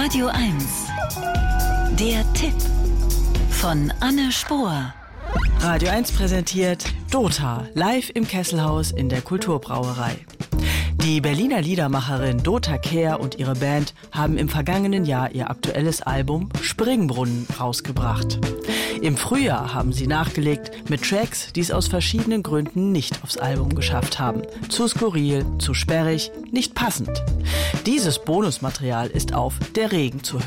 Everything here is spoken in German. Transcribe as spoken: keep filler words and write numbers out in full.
Radio eins. Der Tipp von Anne Spohr. Radio eins präsentiert Dota live im Kesselhaus in der Kulturbrauerei. Die Berliner Liedermacherin Dota Kehr und ihre Band haben im vergangenen Jahr ihr aktuelles Album Springbrunnen rausgebracht. Im Frühjahr haben sie nachgelegt mit Tracks, die es aus verschiedenen Gründen nicht aufs Album geschafft haben. Zu skurril, zu sperrig, nicht passend. Dieses Bonusmaterial ist auf Der Regen zu hören.